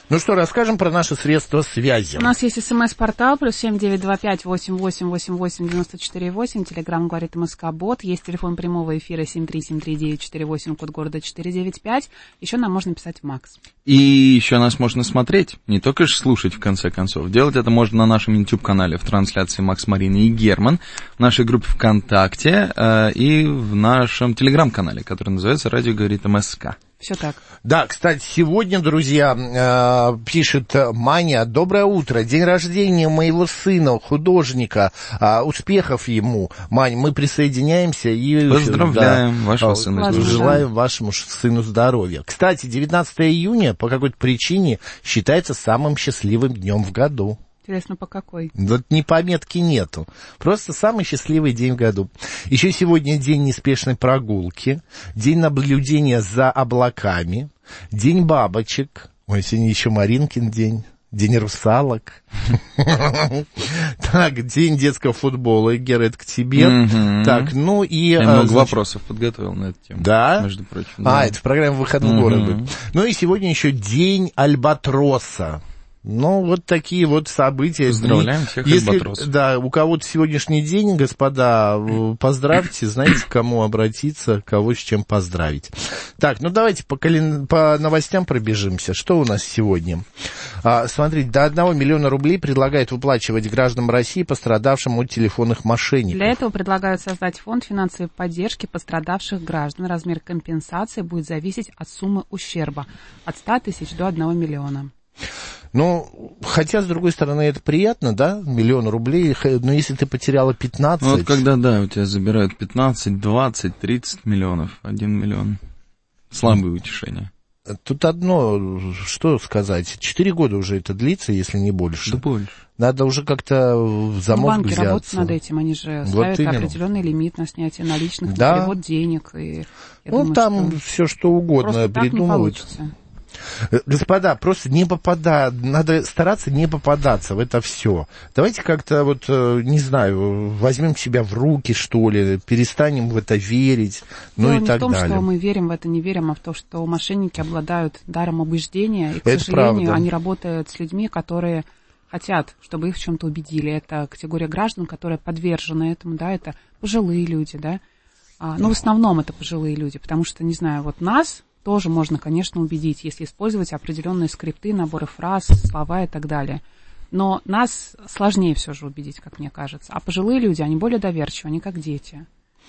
Ну что, расскажем про наши средства связи. У нас есть СМС-портал, +7 925 88 88 94 8, Телеграм говорит МСК-бот, есть телефон прямого эфира 7373948, код города 495, еще нам можно писать в Макс. И еще нас можно смотреть, не только же слушать, в конце концов. Делать это можно на нашем YouTube-канале в трансляции Макс, Марина и Герман, в нашей группе ВКонтакте и в нашем Телеграм-канале, который называется «Радио говорит МСК». Все так. Да, кстати, сегодня, друзья, пишет Маня: доброе утро, день рождения моего сына, художника, успехов ему. Мань, мы присоединяемся и... Поздравляем вашего сына. Желаем вашему сыну здоровья. Кстати, 19 июня по какой-то причине считается самым счастливым днем в году. Интересно, по какой? Вот ни пометки нету. Просто самый счастливый день в году. Еще сегодня день неспешной прогулки, день наблюдения за облаками, день бабочек. Ой, сегодня еще Маринкин день. День русалок. Так, день детского футбола. Гера, это к тебе. Так, ну и... Я много вопросов подготовил на эту тему. Да? Между прочим. Это в программе «Выход в город». Ну и сегодня еще день альбатроса. Ну, вот такие вот события. Поздравляем всех альбатросов. Да, у кого-то сегодняшний день, господа, поздравьте, знаете, к кому обратиться, кого с чем поздравить. Так, ну давайте по новостям пробежимся. Что у нас сегодня? Смотрите, до 1 миллиона рублей предлагают выплачивать гражданам России, пострадавшим от телефонных мошенников. Для этого предлагают создать фонд финансовой поддержки пострадавших граждан. Размер компенсации будет зависеть от суммы ущерба от 100 тысяч до 1 миллиона. Ну, хотя, с другой стороны, это приятно, да, 1 миллион рублей, но если ты потеряла 15... Вот когда, да, у тебя забирают 15, 20, 30 миллионов, 1 миллион. Слабое утешение. Тут одно, что сказать, 4 года уже это длится, если не больше. Да больше. Надо уже как-то в замок банки взяться. работают над этим, они же ставят определенный лимит на снятие наличных, да. на перевод денег. И я думаю, там что все что угодно придумывают. Господа, просто надо стараться не попадаться в это все. Давайте как-то вот, не знаю, возьмем себя в руки, что ли, перестанем в это верить, ну и так далее. Не в том, что мы верим в это, не верим, а в то, что мошенники обладают даром убеждения, и, к это сожалению, правда. Они работают с людьми, которые хотят, чтобы их в чем-то убедили. Это категория граждан, которая подвержена этому, да, это пожилые люди, да. Но в основном это пожилые люди, потому что, не знаю, вот нас тоже можно, конечно, убедить, если использовать определенные скрипты, наборы фраз, слова и так далее. Но нас сложнее все же убедить, как мне кажется. А пожилые люди, они более доверчивы, они как дети.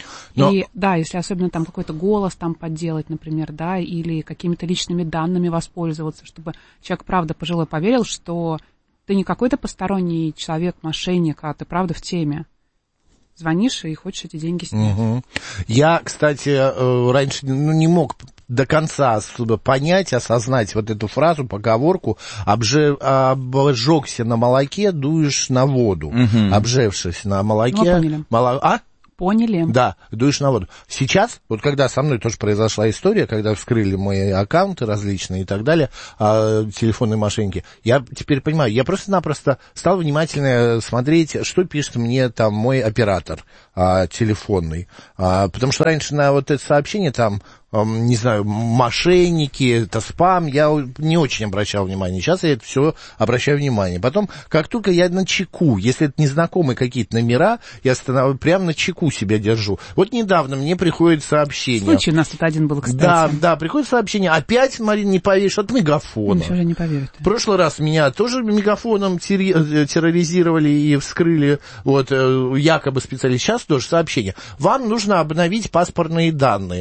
И да, если особенно там какой-то голос там подделать, например, да, или какими-то личными данными воспользоваться, чтобы человек, правда, пожилой поверил, что ты не какой-то посторонний человек, мошенник, а ты, правда, в теме. Звонишь и хочешь эти деньги снять. Угу. Я, кстати, раньше не мог до конца понять, осознать вот эту фразу, поговорку: обжегся на молоке, дуешь на воду. Угу. Обжевшись на молоке... Поняли. Да, дуешь на воду. Сейчас, вот когда со мной тоже произошла история, когда вскрыли мои аккаунты различные и так далее, телефонные мошенники, я теперь понимаю, я просто-напросто стал внимательно смотреть, что пишет мне там мой оператор телефонный. Потому что раньше на вот это сообщение там, не знаю, мошенники, это спам, я не очень обращал внимание. Сейчас я это все обращаю внимание. Потом, как только я на чеку, если это незнакомые какие-то номера, я прямо на чеку себя держу. Вот недавно мне приходит сообщение. Случай у нас тут один был, кстати. Да, приходит сообщение. Опять, Марина, не поверишь, от Мегафона. Ничего не поверит. В прошлый раз меня тоже Мегафоном терроризировали и вскрыли, вот, якобы специалист. Сейчас тоже сообщение. Вам нужно обновить паспортные данные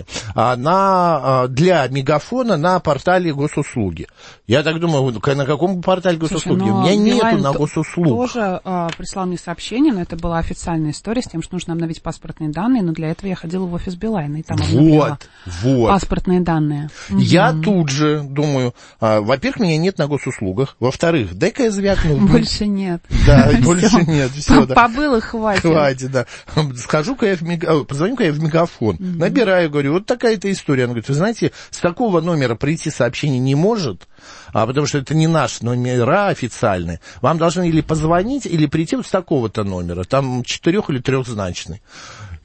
для Мегафона на портале госуслуги. Я так думаю, на каком портале госуслуги? У меня нету на госуслуг. Тоже прислал мне сообщение, но это была официальная история с тем, что нужно обновить паспортные данные, но для этого я ходила в офис Билайна и там обновила паспортные данные. Я тут же думаю, во-первых, меня нет на госуслугах, во-вторых, дай-ка я звякну. Больше нет. Да, больше нет. Побыло, хватит. Хватит, да. Позвоню-ка я в Мегафон, набираю, говорю, вот такая-то история. Она говорит, вы знаете, с такого номера прийти сообщение не может, потому что это не наши номера официальные. Вам должны или позвонить, или прийти вот с такого-то номера, там 4- или 3-значный.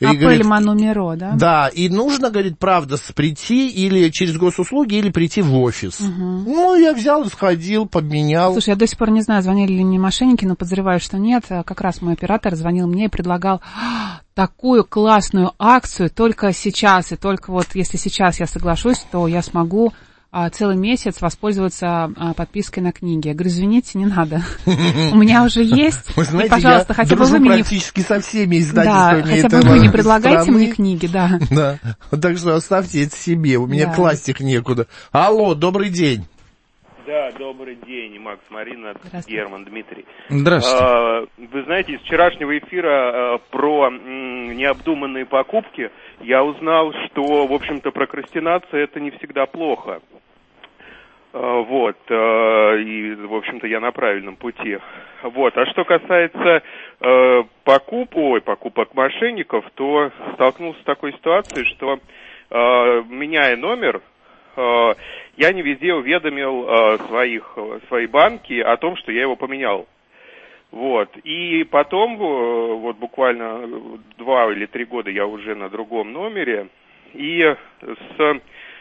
Апельманумеро, да? Да, и нужно, говорит, правда, прийти или через госуслуги, или прийти в офис. Ну, я взял, сходил, поменял. Слушай, я до сих пор не знаю, звонили ли мне мошенники, но подозреваю, что нет. Как раз мой оператор звонил мне и предлагал такую классную акцию только сейчас, и только вот если сейчас я соглашусь, то я смогу целый месяц воспользоваться подпиской на книги. Я говорю, извините, не надо. У меня уже есть. Вы знаете, пожалуйста, хотя бы вы мне практически со всеми издательствами. Да, хотя бы вы не предлагайте мне книги, да. Да, так что оставьте это себе, у меня класть их некуда. Алло, добрый день. Да, добрый день, Макс, Марина, Герман, Дмитрий. Здравствуйте. Вы знаете, из вчерашнего эфира про необдуманные покупки я узнал, что, в общем-то, прокрастинация – это не всегда плохо. Вот, и, в общем-то, я на правильном пути. Вот, а что касается покупок мошенников, то столкнулся с такой ситуацией, что, меняя номер, я не везде уведомил свои банки о том, что я его поменял. Вот. И потом, вот буквально 2 или 3 года я уже на другом номере, и с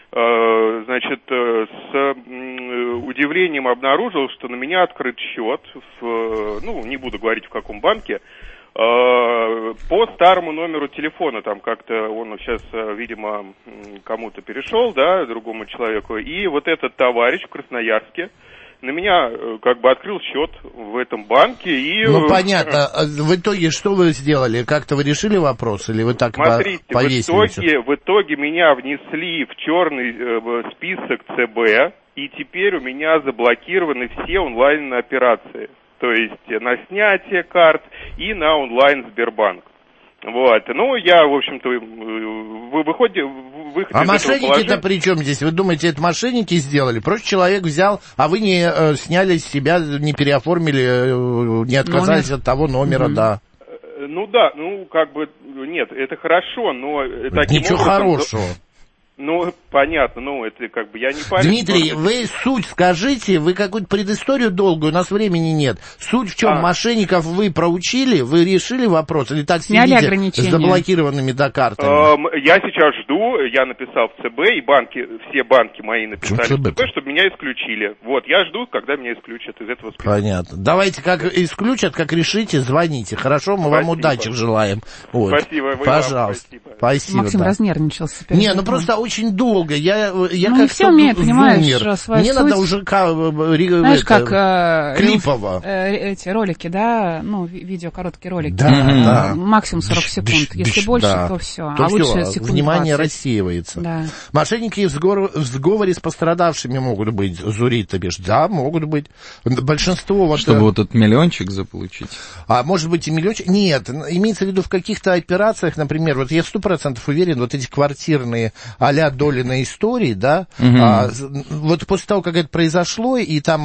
удивлением обнаружил, что на меня открыт счет, не буду говорить в каком банке, по старому номеру телефона, там как-то он сейчас, видимо, кому-то перешел, да, другому человеку, и вот этот товарищ в Красноярске на меня как бы открыл счет в этом банке и... Ну, понятно. В итоге что вы сделали? Как-то вы решили вопрос или вы так повесили? В итоге меня внесли в черный список ЦБ, и теперь у меня заблокированы все онлайн-операции. То есть на снятие карт и на онлайн Сбербанк. Вот. Ну, я, в общем-то, выход А мошенники-то при чем здесь? Вы думаете, это мошенники сделали? Просто человек взял, а вы не сняли с себя, не переоформили, не отказались от того номера, да. Ну да, нет, это хорошо, но таким Ничего образом... хорошего. Ну, понятно, это как бы я не парень. Дмитрий, вы суть скажите, вы какую-то предысторию долгую, у нас времени нет. Суть в чем? Мошенников вы проучили, вы решили вопрос, или так сидите с заблокированными картами? Я сейчас жду, я написал в ЦБ, и все банки мои написали в ЦБ, чтобы меня исключили. Вот, я жду, когда меня исключат из этого списка. Понятно. Давайте, как исключат, как решите, звоните. Хорошо, мы вам удачи желаем. Вот. Спасибо. Пожалуйста. Спасибо. Максим разнервничался. Не, просто очень долго. Я как все умеют, понимаешь, свою Мне суть. надо уже знаешь, как клипово. Эти ролики, да, видео, короткие ролики. Да. Максимум 40 секунд. Если больше, то все. А лучше секунд внимание 20. рассеивается. Да. Мошенники в сговоре с пострадавшими могут быть. Зурит, ты бишь. Да, могут быть. Большинство... Чтобы вот этот миллиончик заполучить. А может быть и миллиончик? Нет. Имеется в виду в каких-то операциях, например, вот я 100% уверен, вот эти квартирные а-ля Долиной истории, да, вот после того, как это произошло, и там,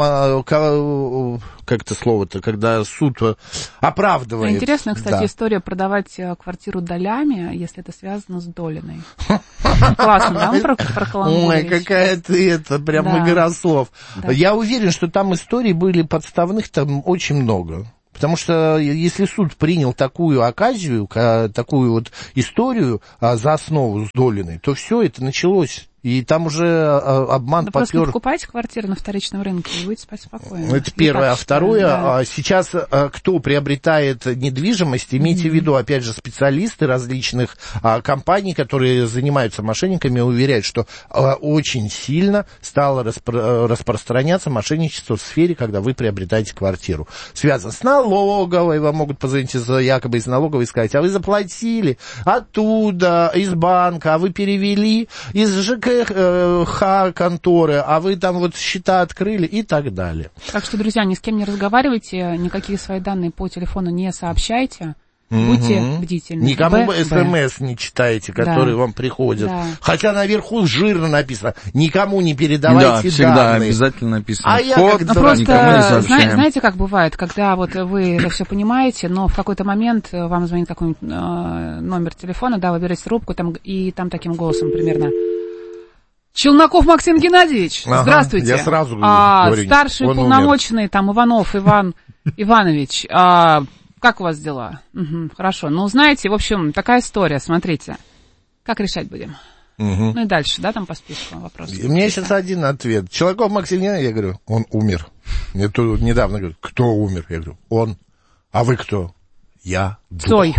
как это слово-то, когда суд оправдывает. Интересная, кстати, история продавать квартиру долями, если это связано с Долиной. Классно, да, он прокаламбурил. Ой, какая ты прям игра слов. Я уверен, что там историй были подставных, там очень много. Потому что если суд принял такую оказию, такую вот историю за основу с Долиной, то все это началось. И там уже обман попер. Просто покупайте квартиру на вторичном рынке и будете спать спокойно. Это первое. А второе, сейчас кто приобретает недвижимость, имейте в виду, опять же, специалисты различных компаний, которые занимаются мошенниками, уверяют, что очень сильно стало распространяться мошенничество в сфере, когда вы приобретаете квартиру. Связано с налоговой, вам могут позвонить якобы из налоговой и сказать, а вы заплатили оттуда, из банка, а вы перевели из ЖКХ конторы, а вы там вот счета открыли и так далее. Так что, друзья, ни с кем не разговаривайте, никакие свои данные по телефону не сообщайте. Будьте бдительны. Никому СМС не читайте, которые вам приходят. Да. Хотя наверху жирно написано, никому не передавайте данные. Да, всегда обязательно написано. А код, я просто, никому не сообщаем. Знаете, как бывает, когда вот вы это все понимаете, но в какой-то момент вам звонит какой-нибудь номер телефона, да, вы берете трубку, и там таким голосом примерно: Челноков Максим Геннадьевич, здравствуйте. Я сразу говорю, старший полномоченный, там, Иванов Иван Иванович, Как у вас дела? Угу, хорошо. Ну, знаете, в общем, такая история, смотрите. Как решать будем? Угу. Ну и дальше, да, там по списку вопросов. У меня сейчас один ответ. Челоков Максим, я говорю, он умер. Мне тут недавно говорят, кто умер? Я говорю, он. А вы кто? Я. Цой.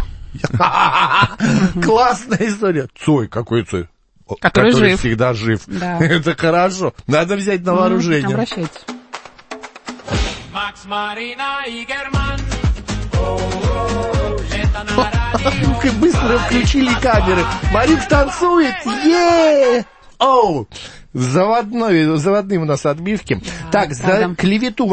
Классная история. Цой, какой Цой? Который жив. Всегда жив. Да. Это хорошо. Надо взять на вооружение. Обращайтесь. Макс, Марина и Герман. Быстро включили камеры. Марин танцует. Оу! Заводные у нас отбивки. Так, за клевету в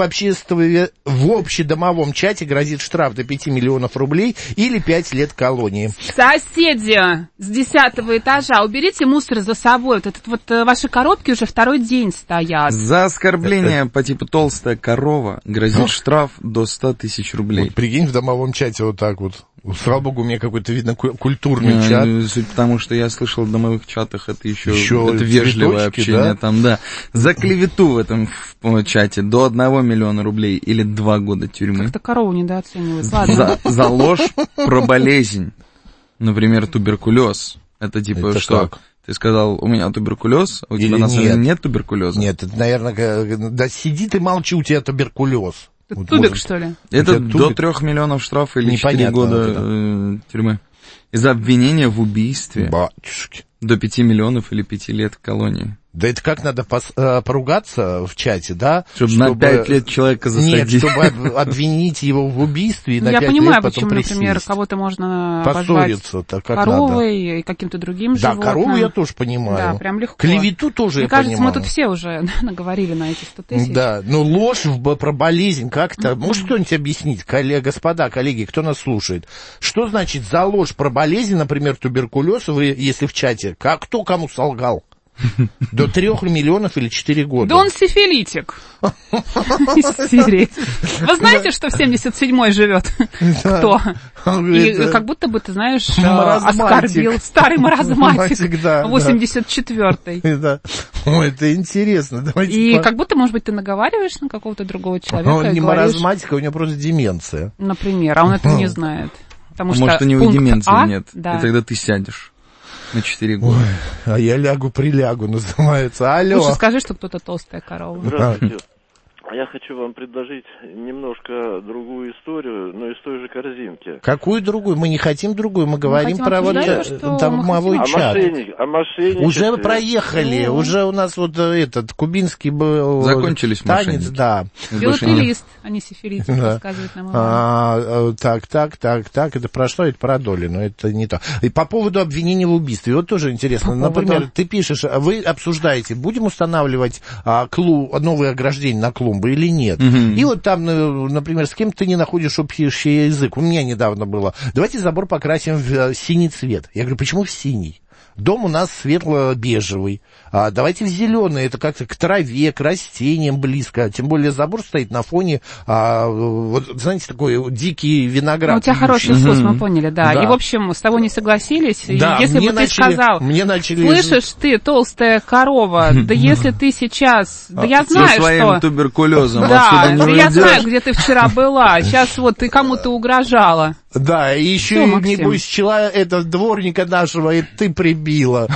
общедомовом чате грозит штраф до 5 миллионов рублей или 5 лет колонии. Соседи с 10-го этажа, уберите мусор за собой. Ваши коробки уже второй день стоят. За оскорбление по типу толстая корова грозит штраф до 100 тысяч рублей. Вот, прикинь, в домовом чате вот так вот. Слава богу, у меня какой-то, видно, культурный чат. Суть потому, что я слышал в домовых чатах, это еще это цветочки, вежливое общение, да? Там, да. За клевету в этом чате до 1 миллиона рублей или 2 года тюрьмы. Как-то корову недооценивают. Ладно. За ложь про болезнь. Например, туберкулез. Это типа это что? Как? Ты сказал, у меня туберкулез, а у тебя на самом деле нет туберкулеза? Нет, это, наверное, да сиди ты молчи, у тебя туберкулез. Ты вот тубик, может, что ли? Это до 3 миллионов штрафа или 4 года тюрьмы. Из-за обвинения в убийстве. Батюшки. До 5 миллионов или 5 лет колонии. Да это как надо поругаться в чате, да? Чтобы на 5 лет человека засадить. Нет, чтобы обвинить его в убийстве и на 5 лет Я понимаю, потом почему, присесть. например, кого-то можно обозвать коровой и каким-то другим животным. Да, корову я тоже понимаю. Да, прям легко. Клевету тоже Мне я кажется, понимаю. мы тут все уже наговорили на эти 100 тысяч. Да, но ложь про болезнь как-то... Может кто-нибудь объяснить, господа, коллеги, кто нас слушает? Что значит за ложь про болезнь, например, туберкулез, вы, если в чате, кто кому солгал? До 3 миллионов или 4 года. Да он сифилитик из Сирии. Вы знаете, что в 77-й живет? Кто? И как будто бы, ты знаешь, оскорбил старый маразматик. 84-й. Ой, это интересно. И как будто, может быть, ты наговариваешь на какого-то другого человека. Он не маразматик, у него просто деменция. Например, а он этого не знает. Может, у него деменции нет. И тогда ты сядешь. На 4 года. Ой, а я прилягу, называется. Алло. Лучше скажи, что кто-то толстая корова. Здравствуйте. Я хочу вам предложить немножко другую историю, но из той же корзинки. Какую другую? Мы не хотим другую, мы говорим про вот домовой чат. О мошенничестве. Уже проехали, уже у нас вот этот кубинский был закончились танец, мошенники. да. Филателист, а не сифилитик, рассказывает нам. Так, это про что? Это про доли, но это не то. И по поводу обвинения в убийстве, вот тоже интересно. Например, ты пишешь, вы обсуждаете, будем устанавливать новые ограждения на клумбы или нет. И вот там, например, с кем ты не находишь общий язык. У меня недавно было. Давайте забор покрасим в синий цвет. Я говорю, почему в синий? Дом у нас светло-бежевый. Давайте в зеленый. Это как-то к траве, к растениям близко. Тем более забор стоит на фоне, вот, знаете, такой дикий виноград. Ну, у тебя хороший вкус, мы поняли, да. И, в общем, с тобой не согласились. Да, если бы ты сказал, слышишь ты, толстая корова, да если ты сейчас... Да я знаю, что... Со своим туберкулезом. Да, я знаю, где ты вчера была. Сейчас вот ты кому-то угрожала. Да, и еще, небось, дворника нашего, и ты прибила.